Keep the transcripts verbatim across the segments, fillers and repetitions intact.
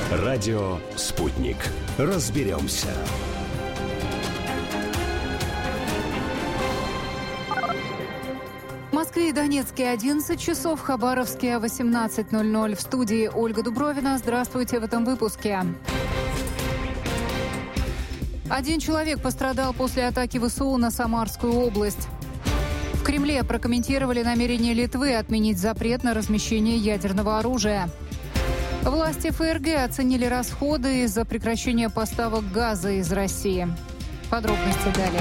Радио «Спутник». Разберемся. В Москве и Донецке одиннадцать часов, в Хабаровске восемнадцать ноль ноль. В студии Ольга Дубровина. Здравствуйте в этом выпуске. Один человек пострадал после атаки ВСУ на Самарскую область. В Кремле прокомментировали намерение Литвы отменить запрет на размещение ядерного оружия. Власти ФРГ оценили расходы из-за прекращения поставок газа из России. Подробности далее.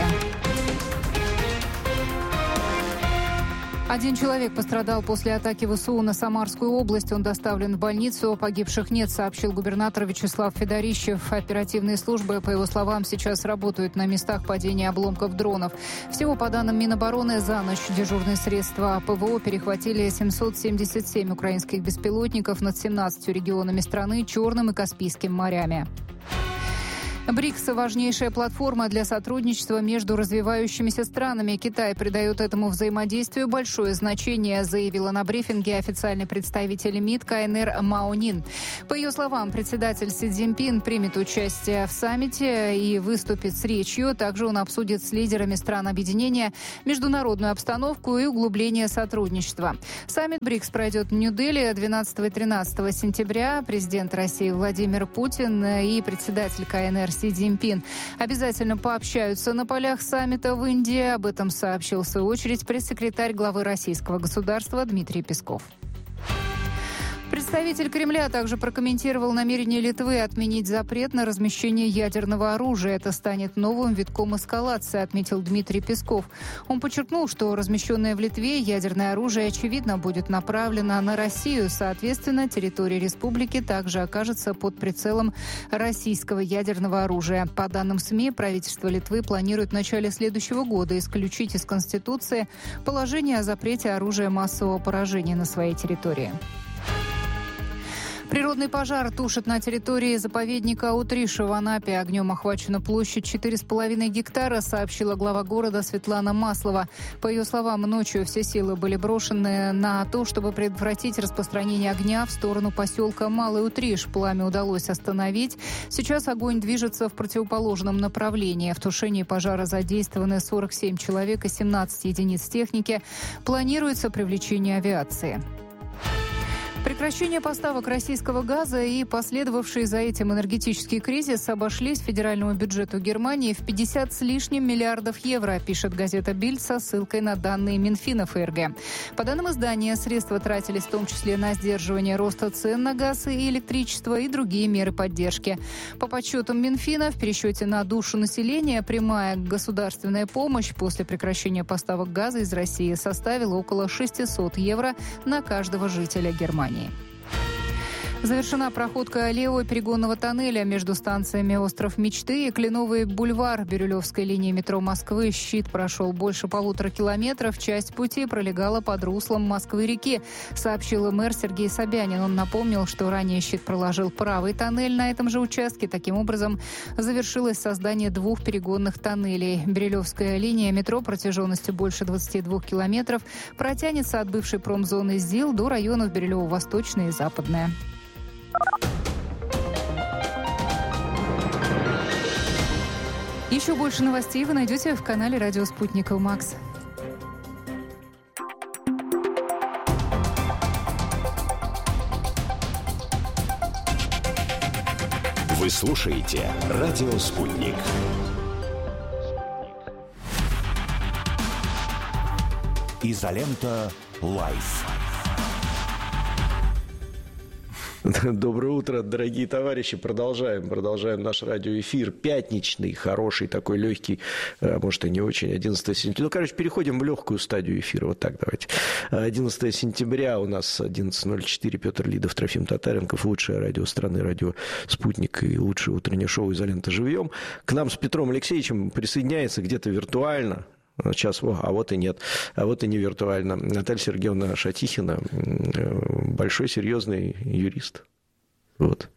Один человек пострадал после атаки ВСУ на Самарскую область. Он доставлен в больницу. Погибших нет, сообщил губернатор Вячеслав Федорищев. Оперативные службы, по его словам, сейчас работают на местах падения обломков дронов. Всего, по данным Минобороны, за ночь дежурные средства ПВО перехватили семьсот семьдесят семь украинских беспилотников над семнадцатью регионами страны, Черным и Каспийским морями. БРИКС – важнейшая платформа для сотрудничества между развивающимися странами. Китай придает этому взаимодействию большое значение, заявила на брифинге официальный представитель МИД КНР Мао Нин. По ее словам, председатель Си Цзиньпин примет участие в саммите и выступит с речью. Также он обсудит с лидерами стран объединения международную обстановку и углубление сотрудничества. Саммит БРИКС пройдет в Нью-Дели двенадцатого и тринадцатого сентября. Президент России Владимир Путин и председатель КНР Си Цзиньпин обязательно пообщаются на полях саммита в Индии. Об этом сообщил в свою очередь пресс-секретарь главы российского государства Дмитрий Песков. Представитель Кремля также прокомментировал намерение Литвы отменить запрет на размещение ядерного оружия. Это станет новым витком эскалации, отметил Дмитрий Песков. Он подчеркнул, что размещенное в Литве ядерное оружие, очевидно, будет направлено на Россию. Соответственно, территория республики также окажется под прицелом российского ядерного оружия. По данным СМИ, правительство Литвы планирует в начале следующего года исключить из Конституции положение о запрете оружия массового поражения на своей территории. Природный пожар тушит на территории заповедника Утриша в Анапе. Огнем охвачена площадь четыре с половиной гектара, сообщила глава города Светлана Маслова. По ее словам, ночью все силы были брошены на то, чтобы предотвратить распространение огня в сторону поселка Малый Утриш. Пламя удалось остановить. Сейчас огонь движется в противоположном направлении. В тушении пожара задействованы сорок семь человек и семнадцать единиц техники. Планируется привлечение авиации. Прекращение поставок российского газа и последовавший за этим энергетический кризис обошлись федеральному бюджету Германии в пятьдесят с лишним миллиардов евро, пишет газета «Бильд» со ссылкой на данные Минфина ФРГ. По данным издания, средства тратились в том числе на сдерживание роста цен на газ и электричество и другие меры поддержки. По подсчетам Минфина, в пересчете на душу населения прямая государственная помощь после прекращения поставок газа из России составила около шестьсот евро на каждого жителя Германии. Завершена проходка левого перегонного тоннеля между станциями «Остров Мечты» и Кленовый бульвар Бирюлевской линии метро Москвы. Щит прошел больше полутора километров. Часть пути пролегала под руслом Москвы-реки, сообщил мэр Сергей Собянин. Он напомнил, что ранее щит проложил правый тоннель на этом же участке. Таким образом, завершилось создание двух перегонных тоннелей. Бирюлевская линия метро протяженностью больше двадцати двух километров протянется от бывшей промзоны ЗИЛ до районов Бирюлево-Восточная и Западная. Еще больше новостей вы найдете в канале «Радио Спутник Макс». Вы слушаете «Радио Спутник». Изолента Лайф. Доброе утро, дорогие товарищи. Продолжаем, продолжаем наш радиоэфир. Пятничный, хороший, такой легкий, а может и не очень, одиннадцатого сентября. Ну, короче, переходим в легкую стадию эфира. Вот так давайте. одиннадцатого сентября у нас одиннадцать ноль четыре. Петр Лидов, Трофим Татаренков. Лучшее радио страны, радио «Спутник» и лучшее утреннее шоу «Изолента живьем». К нам с Петром Алексеевичем присоединяется где-то виртуально. Сейчас, о, а вот и нет, а вот и не виртуально. Наталья Сергеевна Шатихина, большой серьезный юрист. Вот.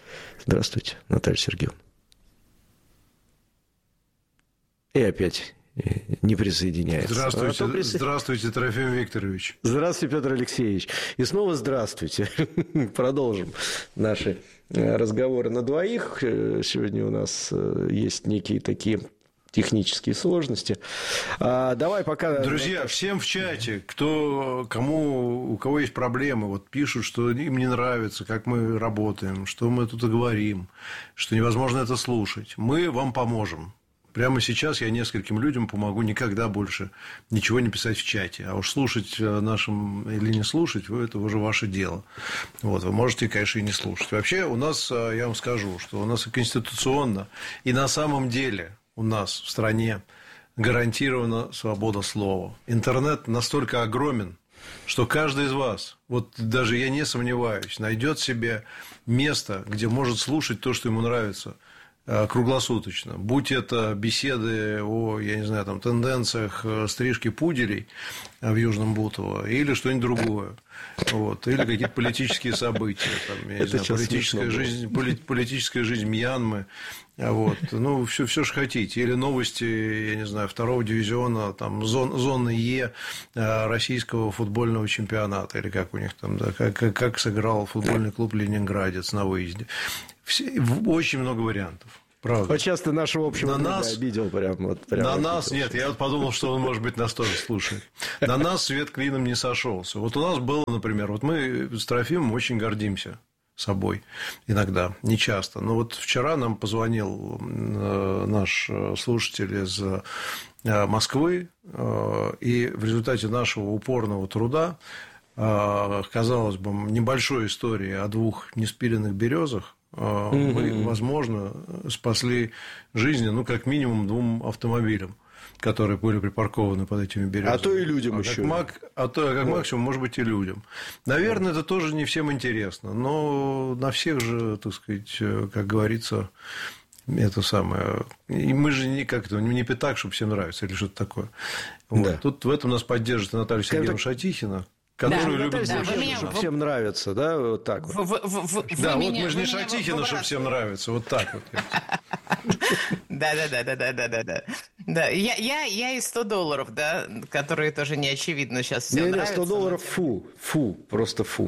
Здравствуйте, Наталья Сергеевна. И опять не присоединяется. Здравствуйте, а присо... здравствуйте, Трофим Викторович. Здравствуйте, Петр Алексеевич. И снова здравствуйте. Продолжим наши разговоры на двоих. Сегодня у нас есть некие такие технические сложности. А, давай пока... Друзья, всем в чате, кто, кому, у кого есть проблемы, вот пишут, что им не нравится, как мы работаем, что мы тут говорим, что невозможно это слушать. Мы вам поможем. Прямо сейчас я нескольким людям помогу никогда больше ничего не писать в чате. А уж слушать нашим или не слушать, это уже ваше дело. Вот, вы можете, конечно, и не слушать. Вообще у нас, я вам скажу, что у нас и конституционно, и на самом деле у нас в стране гарантирована свобода слова. Интернет настолько огромен, что каждый из вас, вот даже я не сомневаюсь, найдет себе место, где может слушать то, что ему нравится, круглосуточно. Будь это беседы о, я не знаю, там, тенденциях стрижки пуделей в Южном Бутово или что-нибудь другое. Вот. Или какие-то политические события. Там, я не знаю, политическая, жизнь, политическая жизнь Мьянмы. Вот. Ну, все, все, что хотите. Или новости, я не знаю, второго дивизиона, там, зон, зоны Е российского футбольного чемпионата. Или как у них там, да, как, как сыграл футбольный клуб «Ленинградец» на выезде. Все, очень много вариантов. Правда. Вот часто нашего общего на нас, обидел прям. Вот, прям на обидел. нас, нет, я вот подумал, что он, может быть, нас тоже слушает. На нас свет клином не сошелся. Вот у нас было, например, вот мы с Трофимом очень гордимся собой иногда, не часто. Но вот вчера нам позвонил наш слушатель из Москвы, и в результате нашего упорного труда, казалось бы, небольшой истории о двух неспиленных березах, мы, возможно, спасли жизни, ну, как минимум, двум автомобилям, которые были припаркованы под этими березами. А то и людям а еще. Как мак... А то, как вот. максимум, может быть, и людям. Наверное, это тоже не всем интересно, но на всех же, так сказать, как говорится, это самое. И мы же не как-то не пятак, чтобы всем нравится, или что-то такое. Вот. Да. Тут в этом нас поддержит Наталья Сергеевна так... Шатихина. Которую да, любят да, больше, меня... чтобы всем нравится, да, вот так вот. Вы, вы, вы, да, вы вот меня, мы же не Шатихина, чтобы всем нравится, вот так вот. Да, да, да, да, да, да, да, да. Да, я, я, я и сто долларов, да, которые тоже не очевидно сейчас всем нравятся. Не, не, сто долларов фу, фу, просто фу.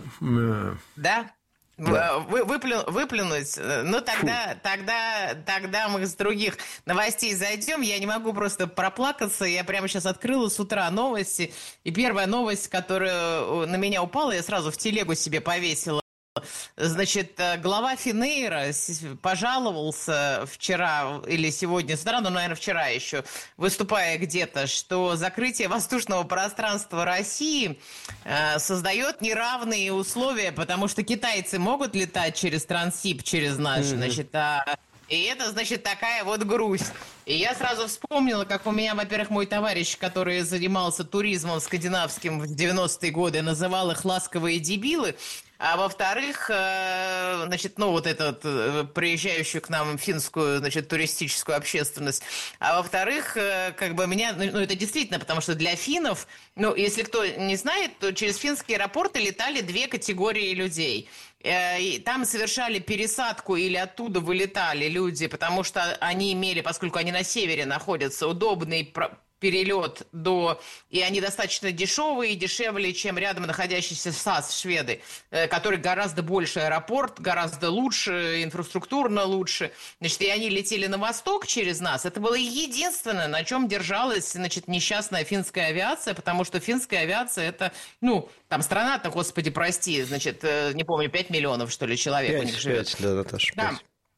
Да? Да. Вы, выплю, выплюнуть, ну тогда, тогда, тогда мы с других новостей зайдем. Я не могу просто проплакаться. Я прямо сейчас открыла с утра новости. И первая новость, которая на меня упала, я сразу в телегу себе повесила. Значит, глава Финейра пожаловался вчера или сегодня с утра, ну, наверное, вчера еще, выступая где-то, что закрытие воздушного пространства России э, создает неравные условия, потому что китайцы могут летать через Транссиб, через наш, mm-hmm. значит, а... И это, значит, такая вот грусть. И я сразу вспомнила, как у меня, во-первых, мой товарищ, который занимался туризмом скандинавским в девяностые годы, называл их «ласковые дебилы». А во-вторых, значит, ну, вот этот приезжающую к нам финскую, значит, туристическую общественность. А во-вторых, как бы меня, ну, это действительно, потому что для финнов, ну, если кто не знает, то через финские аэропорты летали две категории людей. И там совершали пересадку или оттуда вылетали люди, потому что они имели, поскольку они на севере находятся, удобный перелет до... И они достаточно дешевые, дешевле, чем рядом находящийся САС, шведы, который гораздо больше аэропорт, гораздо лучше, инфраструктурно лучше. Значит, и они летели на восток через нас. Это было единственное, на чем держалась, значит, несчастная финская авиация, потому что финская авиация это, ну, там страна-то, господи, прости, значит, не помню, пять миллионов, что ли, человек пять, у них живет. пять, да, Наташа, да.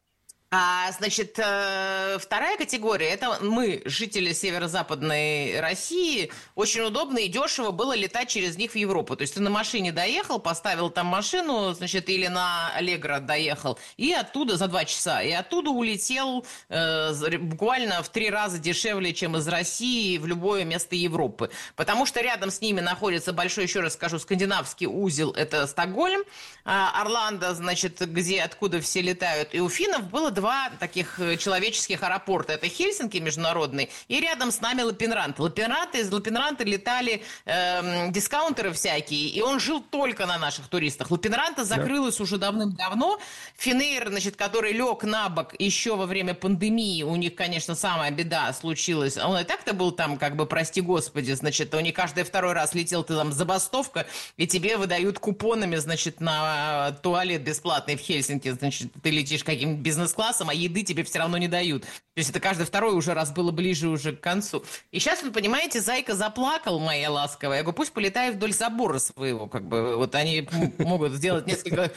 А, значит, вторая категория – это мы, жители северо-западной России. Очень удобно и дешево было летать через них в Европу. То есть ты на машине доехал, поставил там машину, значит, или на Аллегро доехал, и оттуда за два часа, и оттуда улетел э, буквально в три раза дешевле, чем из России в любое место Европы. Потому что рядом с ними находится большой, еще раз скажу, скандинавский узел – это Стокгольм, а Орландо, значит, где, откуда все летают. И у финнов было два таких человеческих аэропорта. Это Хельсинки международный и рядом с нами Лапинрант. Лапинранты, из Лапинранта летали э, дискаунтеры всякие, и он жил только на наших туристах. Лапинранта закрылась да. уже давным-давно. Финэйр, значит, который лег на бок еще во время пандемии, у них, конечно, самая беда случилась. Он и так-то был там, как бы, прости господи, значит, у них каждый второй раз летел ты там забастовка, и тебе выдают купонами, значит, на туалет бесплатный в Хельсинки. Значит, ты летишь каким-нибудь бизнес-классом, а еды тебе все равно не дают. То есть это каждый второй уже раз было ближе уже к концу. И сейчас, вы понимаете, зайка заплакал, моя ласковая. Я говорю, пусть полетает вдоль забора своего, как бы, вот они могут сделать несколько,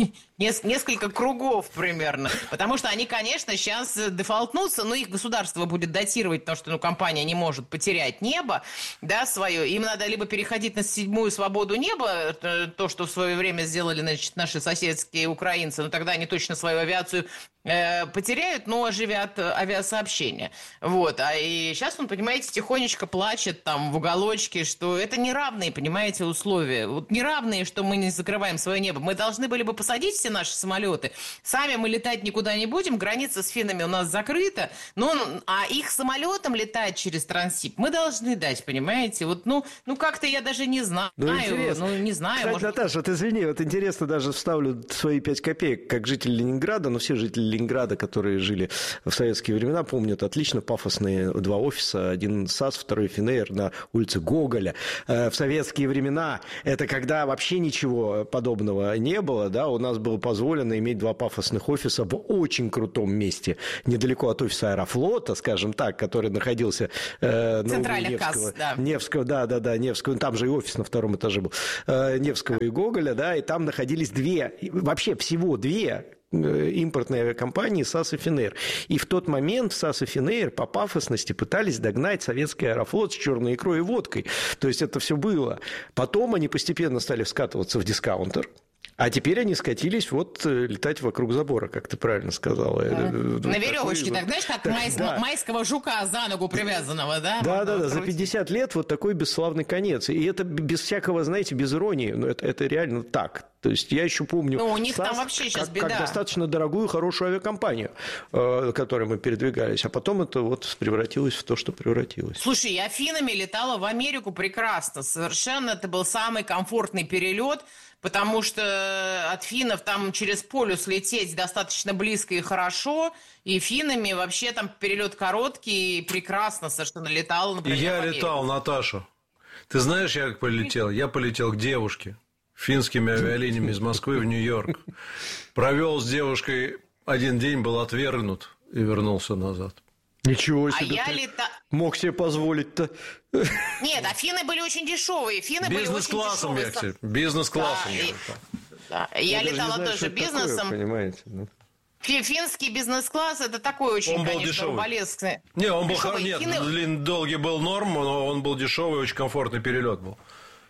несколько кругов примерно. Потому что они, конечно, сейчас дефолтнутся, но их государство будет датировать, потому что, ну, компания не может потерять небо, да, свое. Им надо либо переходить на седьмую свободу неба, то, что в свое время сделали, значит, наши соседские украинцы, но тогда они точно свою авиацию э, потеряют, но оживят авиасообщение. Вот. А и сейчас он, понимаете, тихонечко плачет там в уголочке, что это неравные, понимаете, условия. Вот неравные, что мы не закрываем свое небо. Мы должны были бы посадить все наши самолеты. Сами мы летать никуда не будем, граница с финнами у нас закрыта, но, а их самолетом летать через Транссиб мы должны дать, понимаете? Вот, ну, ну как-то я даже не знаю. Ну, ну не знаю. Кстати, может... Наташа, вот извини, вот интересно, даже вставлю свои пять копеек, как житель Ленинграда, но все жители Ленинграда, которые жили в советские времена, помнят отлично пафосные два офиса, один САС, второй Финэйр на улице Гоголя. В советские времена, это когда вообще ничего подобного не было, да, у нас было позволено иметь два пафосных офиса в очень крутом месте, недалеко от офиса Аэрофлота, скажем так, который находился э, на углу Невского, да. Невского, да, да, да, Невского, там же и офис на втором этаже был, э, Невского и Гоголя, да, и там находились две, вообще всего две импортные авиакомпании САС и Финэйр. И в тот момент САС и Финэйр по пафосности пытались догнать советский Аэрофлот с черной икрой и водкой. То есть это все было. Потом они постепенно стали скатываться в дискаунтер. А теперь они скатились вот летать вокруг забора, как ты правильно сказала. Да. На веревочке, такой, так, знаешь, как так, майс... да. майского жука за ногу привязанного, да? Да, да, да, за пятьдесят лет вот такой бесславный конец. И это без всякого, знаете, без иронии, но это, это реально так. То есть я еще помню ну, у них САС там вообще сейчас как, беда. как достаточно дорогую, хорошую авиакомпанию, э, которой мы передвигались. А потом это вот превратилось в то, что превратилось. Слушай, я финнами летала в Америку прекрасно. Совершенно это был самый комфортный перелет, потому что от финнов там через полюс лететь достаточно близко и хорошо. И финнами вообще там перелет короткий, прекрасно совершенно летала. Например, и я летал, Наташа. Ты знаешь, я как полетел? Я полетел к девушке. Финскими авиалиниями из Москвы в Нью-Йорк. Провел с девушкой один день, был отвергнут и вернулся назад. Ничего себе, а ты я лета... мог себе позволить-то. Нет, а финны были очень дешевые. Финны бизнес-классом были очень дешевые. Я, бизнес-классом да, я и... летал. Да. Я, я летала знаю, тоже бизнесом. Такое, понимаете, ну. Финский бизнес-класс это такой очень, он был конечно, дешевый. Руболевский. Не, он был дешевый. Нет, Финны... долгий был норм, но он был дешевый, очень комфортный перелет был.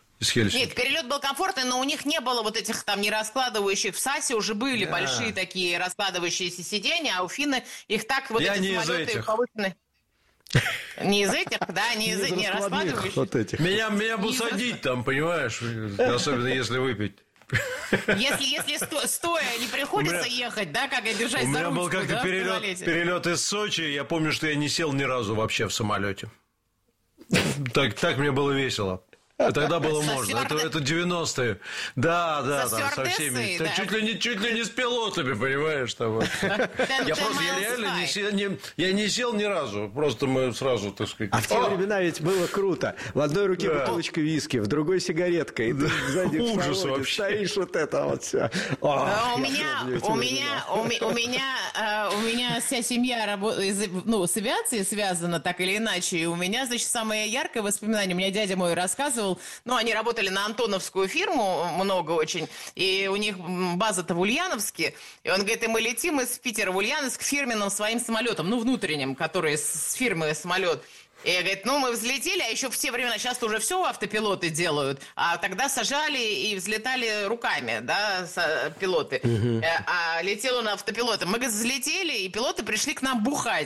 Нет, перелет был комфортный, но у них не было вот этих там не раскладывающих. В САСе уже были да. большие такие раскладывающиеся сиденья, а у финны их так вот Я эти не самолеты повышенные. Не из этих, да, не из, из не раскладывающих. Вот этих. Меня, меня бы садить там, понимаешь, особенно если выпить. Если, если сто, стоя не приходится меня, ехать, да, как и держать за ручку. У меня был как-то да, перелет, перелет из Сочи, я помню, что я не сел ни разу вообще в самолете. Так, так мне было весело. Тогда было со можно. Это, это девяностые. Да, да, со, там, со всеми. Да. Чуть, ли не, чуть ли не с пилотами, понимаешь? Там, вот. Я просто я реально не сел, не, я не сел ни разу. Просто мы сразу, так сказать. А в те времена ведь было круто. В одной руке да. бутылочка виски, в другой сигаретка. И ты сзади в салоне стоишь вот это вот все. О, у меня, у меня, у меня, у меня вся семья работает, ну, с авиацией связана так или иначе. И у меня, значит, самое яркое воспоминание. У меня дядя мой рассказывал. Ну, они работали на антоновскую фирму много очень, и у них база-то в Ульяновске, и он говорит, и мы летим из Питера в Ульяновск фирменным своим самолетом, ну, внутренним, который с фирмы самолет. И говорит, ну, мы взлетели, а еще в те времена, сейчас уже все автопилоты делают, а тогда сажали и взлетали руками, да, пилоты, угу. а летел он автопилотом. Мы, говорит, взлетели, и пилоты пришли к нам бухать.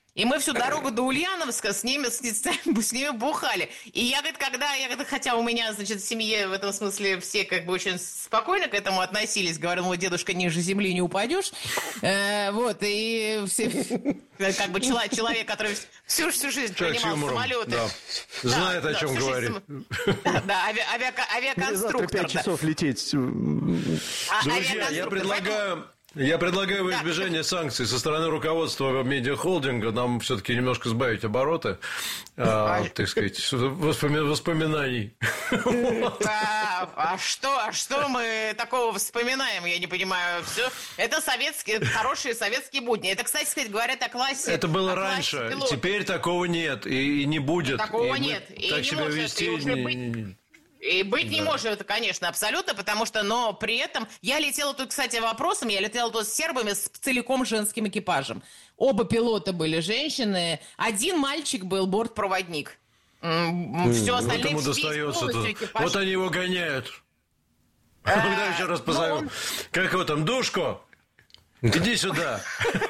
И мы всю дорогу до Ульяновска с ними, с, с ними бухали. И я, говорит, когда, я, говорит, хотя у меня, значит, в семье в этом смысле все как бы очень спокойно к этому относились, говорил, мой дедушка, ниже земли не упадешь. Э, вот, и все, как бы человек, человек, который всю, всю жизнь человек принимал самолеты. Да. Знает, да, о чем говорит. Да, да, ави, авиа, авиаконструктор. Завтра пять часов лететь. Друзья, я предлагаю... Я предлагаю во избежание санкций со стороны руководства медиахолдинга нам все-таки немножко сбавить обороты, а, так сказать, воспоми- воспоминаний. А, а, что, а что мы такого вспоминаем, я не понимаю. Все. Это советские, хорошие советские будни. Это, кстати сказать, говорят о классе. Это было раньше, теперь такого нет и, и не будет. Такого и нет. И так не себя может, вести... и уже быть... И быть да. не может это, конечно, абсолютно, потому что, но при этом я летела тут, кстати, вопросом, я летела тут с сербами с целиком женским экипажем. Оба пилота были женщины, один мальчик был бортпроводник. Все остальные... Вот ему достается тут. Вот они его гоняют. Когда еще раз позовем. Как его там, Душко? Иди сюда.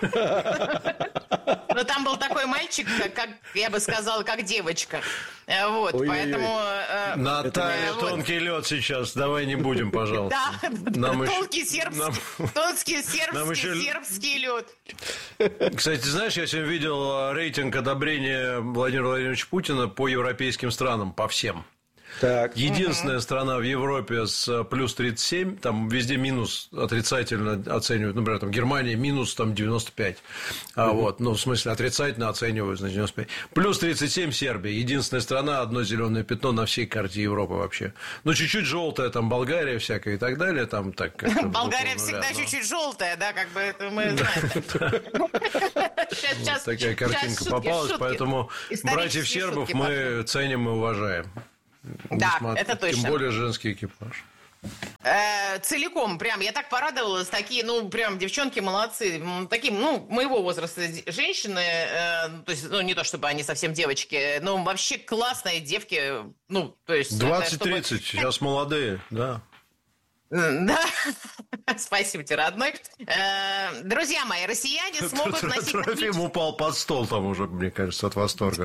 Но там был такой мальчик, как, как я бы сказала, как девочка. Вот, ой, поэтому... Э, Наталья, вот. Тонкий лед сейчас. Давай не будем, пожалуйста. Да, нам тонкий еще... сербский, нам... тонкий сербский, еще... сербский лед. Кстати, знаешь, я сегодня видел рейтинг одобрения Владимира Владимировича Путина по европейским странам, по всем. Так. Единственная угу. страна в Европе с плюс тридцать семь, там везде минус отрицательно оценивают, например, там Германия минус там, девяносто пять, угу. а, вот, ну, в смысле, отрицательно оценивают, значит, девяносто пять. Плюс тридцать семь Сербия, единственная страна, одно зеленое пятно на всей карте Европы вообще. Ну, чуть-чуть желтая, там Болгария всякая и так далее, там так как-то... Болгария всегда чуть-чуть желтая, да, как бы это мы знаем. Такая картинка попалась, поэтому братьев сербов мы ценим и уважаем. Да, Несмотря, это точно. Тем более женский экипаж. Э, целиком, прям, я так порадовалась, такие, ну, прям, девчонки молодцы, такие, ну, моего возраста женщины, э, то есть, ну, не то чтобы они совсем девочки, но вообще классные девки, ну, то есть... двадцать-тридцать, чтобы... сейчас молодые, да. Да, спасибо тебе, родной. Э, друзья мои, россияне смогут носить... Трофим упал под стол там уже, мне кажется, от восторга.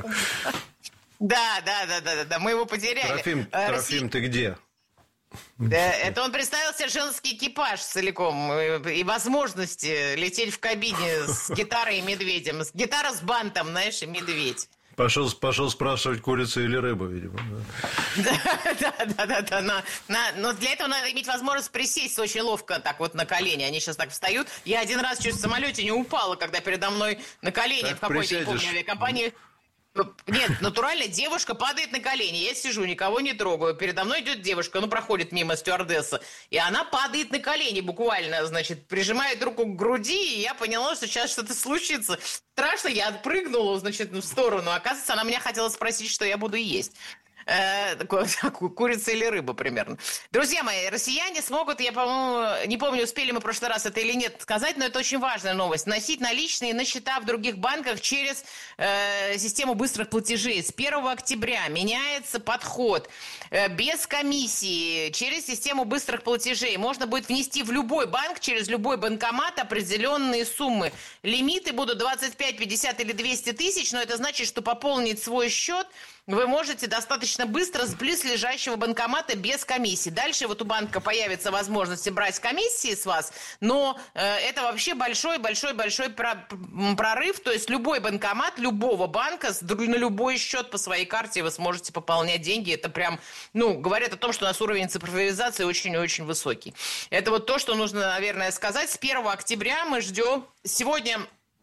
Да, да, да, да, да, мы его потеряли. Трофим, Россия... Трофим, ты где? Да, это он представился женский экипаж целиком и возможности лететь в кабине с гитарой и медведем. Гитара с бантом, знаешь, и медведь. Пошел, пошел спрашивать, курица или рыба, видимо. Да, да, да, да, да. На, на, но для этого надо иметь возможность присесть очень ловко так вот на колени. Они сейчас так встают. Я один раз чуть в самолете не упала, когда передо мной на колени так в какой-то, не помню, авиакомпании... Нет, натурально девушка падает на колени. Я сижу, никого не трогаю. Передо мной идет девушка, ну, проходит мимо стюардесса. И она падает на колени буквально, значит, прижимает руку к груди. И я поняла, что сейчас что-то случится. Страшно, я отпрыгнула, значит, в сторону. Оказывается, она меня хотела спросить, что я буду есть. Э, такое, курица или рыба примерно. Друзья мои, россияне смогут, я, по-моему, не помню, успели мы в прошлый раз это или нет сказать, но это очень важная новость, носить наличные на счета в других банках через э, систему быстрых платежей. С первого октября меняется подход. Э, без комиссии, через систему быстрых платежей можно будет внести в любой банк, через любой банкомат определенные суммы. Лимиты будут двадцать пять, пятьдесят или двести тысяч, но это значит, что пополнить свой счет вы можете достаточно быстро с близлежащего банкомата без комиссии. Дальше вот у банка появится возможность брать комиссии с вас, но э, это вообще большой-большой-большой прорыв. То есть любой банкомат любого банка с, на любой счет по своей карте вы сможете пополнять деньги. Это прям, ну, говорит о том, что у нас уровень цифровизации очень-очень высокий. Это вот то, что нужно, наверное, сказать. С первого октября мы ждем. Сегодня...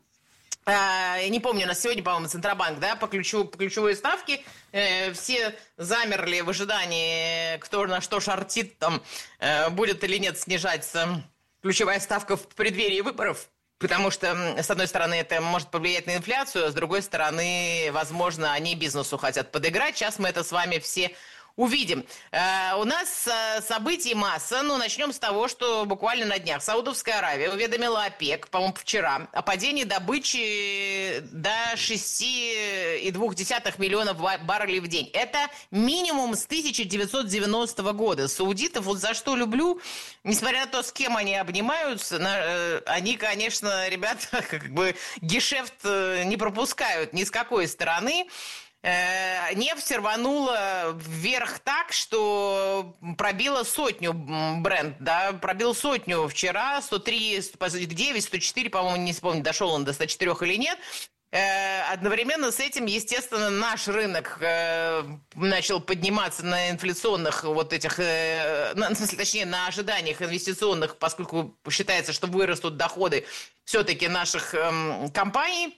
Я не помню, у нас сегодня, по-моему, Центробанк, да, по, ключу, по ключевой ставке э, все замерли в ожидании, кто на что шортит, там, э, будет или нет снижаться ключевая ставка в преддверии выборов, потому что, с одной стороны, это может повлиять на инфляцию, а с другой стороны, возможно, они бизнесу хотят подыграть. Сейчас мы это с вами все увидим. Э, у нас э, событий масса. Ну, начнем с того, что буквально на днях Саудовская Аравия уведомила ОПЕК, по-моему, вчера, о падении добычи до шесть целых две десятых миллионов баррелей в день. Это минимум с тысяча девятьсот девяностого года. Саудитов вот за что люблю, несмотря на то, с кем они обнимаются, на, э, они, конечно, ребята, как бы гешефт не пропускают ни с какой стороны. Нефть рванула вверх так, что пробила сотню бренд, да, пробил сотню вчера, сто три, сто девять, сто четыре, по-моему, не вспомню, дошел он до ста четырёх или нет. Одновременно с этим, естественно, наш рынок начал подниматься на инфляционных вот этих, на, точнее, на ожиданиях инвестиционных, поскольку считается, что вырастут доходы все-таки наших компаний.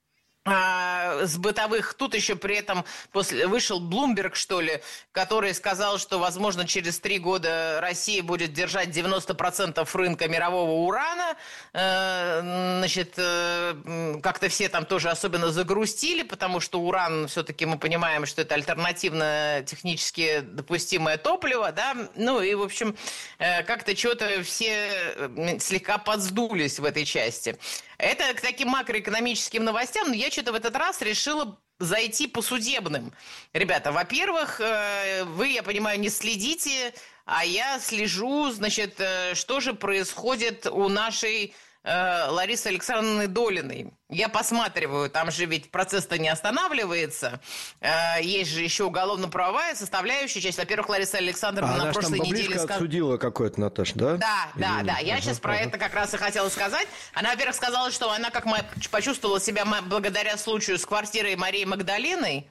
С бытовых. Тут еще при этом после, вышел Bloomberg, что ли, который сказал, что, возможно, через три года Россия будет держать девяносто процентов рынка мирового урана. Значит, как-то все там тоже особенно загрустили, потому что уран, все-таки мы понимаем, что это альтернативно технически допустимое топливо, да, ну и, в общем, как-то что-то все слегка подсдулись в этой части. Это к таким макроэкономическим новостям, но я что-то в этот раз решила зайти по судебным. Ребята, во-первых, вы, я понимаю, не следите, а я слежу, значит, что же происходит у нашей Ларисы Александровны Долиной. Я посматриваю, там же ведь процесс-то не останавливается. Есть же еще уголовно-правовая составляющая часть. Во-первых, Лариса Александровна а на она прошлой там неделе... сказала... отсудила какое-то, Наташа, да? Да, Или да, нет? да. Я ага, сейчас ага. про это как раз и хотела сказать. Она, во-первых, сказала, что она как почувствовала себя благодаря случаю с квартирой Марии Магдалиной.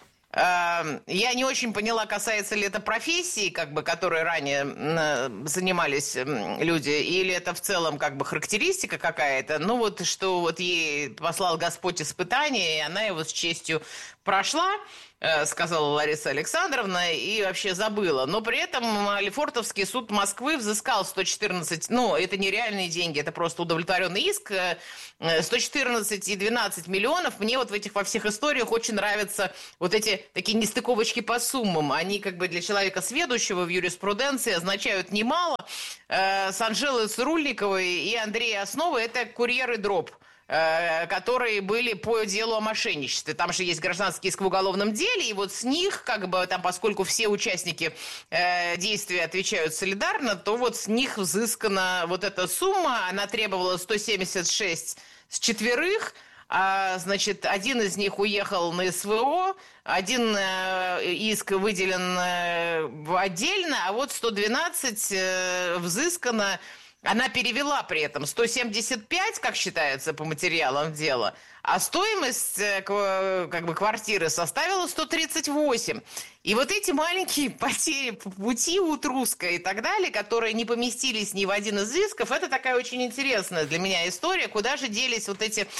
Я не очень поняла, касается ли это профессии, как бы, которой ранее занимались люди, или это в целом как бы характеристика какая-то. Ну вот, что вот ей послал Господь испытание, и она его с честью прошла, сказала Лариса Александровна, и вообще забыла. Но при этом Лефортовский суд Москвы взыскал сто четырнадцать, ну, это не реальные деньги, это просто удовлетворенный иск, сто четырнадцать и двенадцать миллионов. Мне вот в этих во всех историях очень нравятся вот эти такие нестыковочки по суммам. Они как бы для человека сведущего в юриспруденции означают немало. С Анжелой Цирульниковой и Андрея Основы это курьеры дроб, которые были по делу о мошенничестве. Там же есть гражданский иск в уголовном деле, и вот с них, как бы, там, поскольку все участники э, действия отвечают солидарно, то вот с них взыскана вот эта сумма, она требовала сто семьдесят шесть с четверых, а, значит, один из них уехал на СВО, один э, иск выделен э, отдельно, а вот сто двенадцать э, взыскано. Она перевела при этом сто семьдесят пять, как считается по материалам дела, а стоимость как бы квартиры составила сто тридцать восемь. И вот эти маленькие потери по пути у Трусска и так далее, которые не поместились ни в один из исков, это такая очень интересная для меня история, куда же делись вот эти...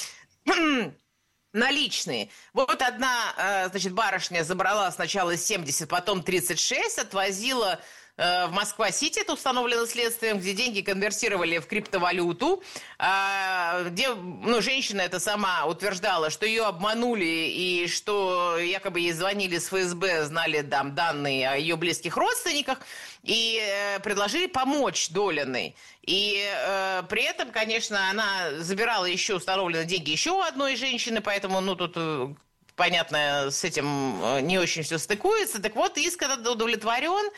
наличные. Вот одна, значит, барышня забрала сначала семьдесят, потом тридцать шесть, отвозила в Москва-Сити, это установлено следствием, где деньги конвертировали в криптовалюту, где, ну, женщина эта сама утверждала, что ее обманули и что якобы ей звонили с ФСБ, знали там данные о ее близких родственниках и предложили помочь Долиной. И э, при этом, конечно, она забирала еще установленные деньги еще у одной женщины, поэтому, ну, тут... понятно, с этим не очень все стыкуется. Так вот, иск этот удовлетворен.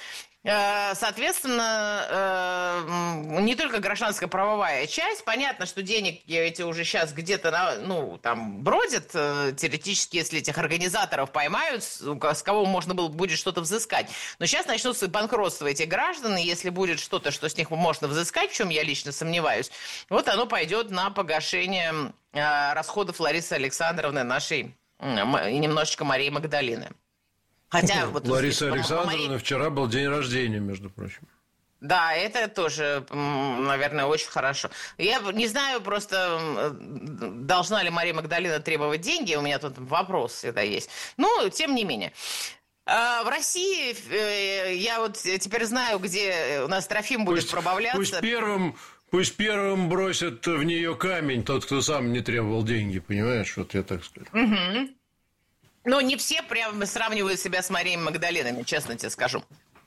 Соответственно, не только гражданская правовая часть. Понятно, что денег эти уже сейчас где-то, ну, там бродят. Теоретически, если этих организаторов поймают, с кого можно было будет что-то взыскать. Но сейчас начнутся банкротство этих граждан, и если будет что-то, что с них можно взыскать, в чем я лично сомневаюсь, вот оно пойдет на погашение расходов Ларисы Александровны, нашей, и немножечко Марии Магдалины. Хотя вот Лариса здесь, Александровна, Мария... вчера был день рождения, между прочим. Да, это тоже, наверное, очень хорошо. Я не знаю, просто должна ли Мария Магдалина требовать деньги, у меня тут вопрос всегда есть. Но, тем не менее. В России, я вот теперь знаю, где у нас Трофим будет пусть, пробавляться. Пусть первым... Пусть первым бросят в нее камень тот, кто сам не требовал деньги, понимаешь? Вот я так скажу. Угу. Ну, не все прям сравнивают себя с Марией Магдалиной, честно тебе скажу.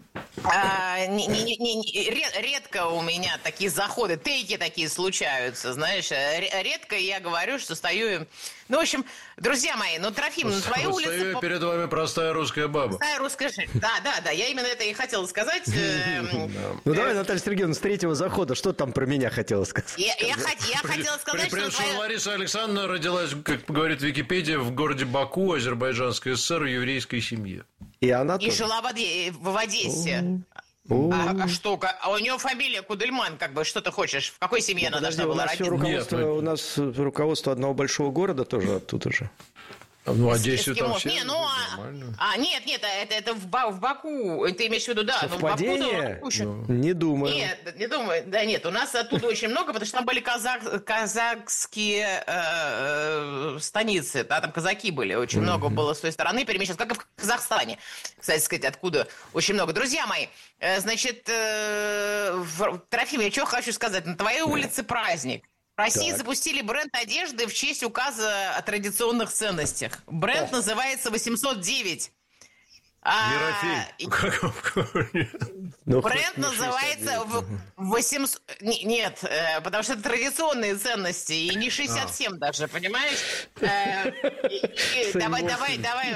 А, не, не, не, не, редко у меня такие заходы, тейки такие случаются, знаешь. Редко я говорю, что стою... Ну, в общем, друзья мои, ну, Трофим, на твоей улице... Стою перед вами простая русская баба. Простая русская жизнь. Да, да, да, я именно это и хотела сказать. Ну, давай, Наталья Сергеевна, с третьего захода, что там про меня хотела сказать? Я хотела сказать, что... Лариса Александровна родилась, как говорит Википедия, в городе Баку, Азербайджанской ССР, в еврейской семье. И она И жила в Одессе. А, а что? А у него фамилия Кудельман, как бы, что ты хочешь? В какой семье ну, она подожди, должна была родиться? Руководство, Нет, у нас руководство одного большого города тоже оттуда же. Ну, Одессе там все не, ну, а, а, нет, нет, это, это в, Ба, в Баку, ты имеешь в виду, да. Совпадение? Ну, в Баку, ну, не думаю. Нет, не думаю, да нет, у нас оттуда очень много, потому что там были казах, казахские э, э, станицы, да, там казаки были, очень mm-hmm. много было с той стороны перемещалось, как и в Казахстане, кстати сказать, откуда очень много. Друзья мои, э, значит, э, в, Трофим, я что хочу сказать, на твоей улице праздник. В России так. запустили бренд одежды в честь указа о традиционных ценностях. Бренд О. называется восемьсот девять. Ерофей. А, бренд называется восемьсот... Нет, потому что это традиционные ценности, и не шестьдесят семь а. даже, понимаешь? Давай, давай, давай.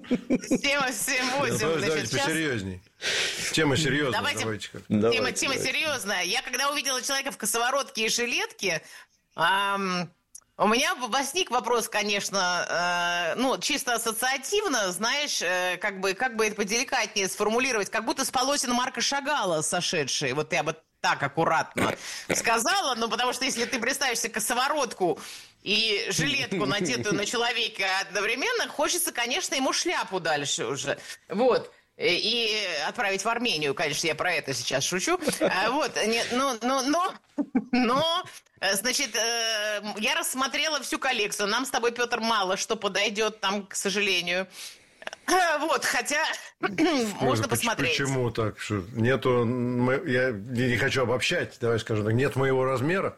семь восемь. Посерьезней. Тема серьезная. Давайте, давайте как. Тема, давайте, тема давайте. серьезная. Я когда увидела человека в косоворотке и жилетке, эм, у меня возник вопрос, конечно, э, ну, чисто ассоциативно, знаешь, э, как бы, как бы это поделикатнее сформулировать, как будто с полотен Марка Шагала сошедший. Вот я бы так аккуратно сказала, ну, потому что если ты представишь себе косоворотку и жилетку, надетую на человека одновременно, хочется, конечно, ему шляпу дальше уже. Вот. И отправить в Армению, конечно, я про это сейчас шучу. Вот, нет, ну, ну, но, но, значит, я рассмотрела всю коллекцию. Нам с тобой, Петр, мало что подойдет там, к сожалению. Вот, хотя можно посмотреть. Почему так? Что нету, я не хочу обобщать, давай скажем так, нет моего размера?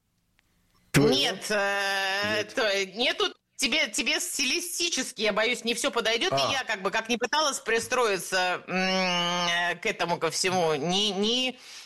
Нет, нет. нету. Тебе, тебе стилистически, я боюсь, не все подойдет, а. и я как бы как ни пыталась пристроиться м- к этому ко всему, ни, ни,